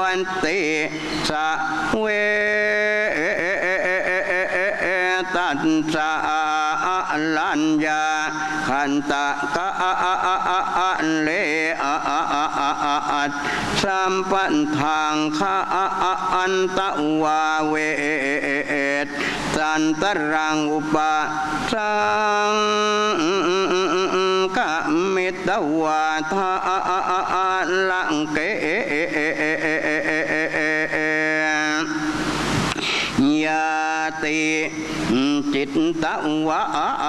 วันติสะเวตัสสะลัญญาขันตะกะเลสัมปันทังคะอันตะวาเวสันตรังอุปะสังกะมิตวาทาลังเกยาติจิตตวะ